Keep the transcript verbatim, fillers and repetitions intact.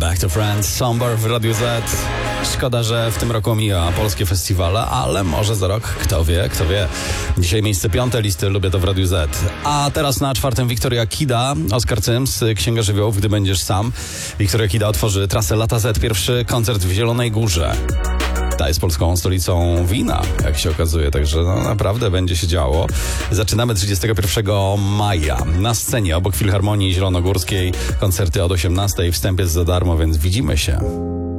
Back to Friends, Somber w Radiu Z. Szkoda, że w tym roku mija polskie festiwale, ale może za rok, kto wie, kto wie. Dzisiaj miejsce piąte listy Lubię to w Radiu Z. A teraz na czwartym Wiktoria Kida, Oskar Cyms, Księga Żywiołów, Gdy będziesz sam. Wiktoria Kida otworzy trasę Lata Z, pierwszy koncert w Zielonej Górze. Ta jest polską stolicą wina, jak się okazuje, także no, naprawdę będzie się działo. Zaczynamy trzydziestego pierwszego maja. Na scenie obok Filharmonii Zielonogórskiej koncerty od osiemnastej, wstęp jest za darmo, więc widzimy się.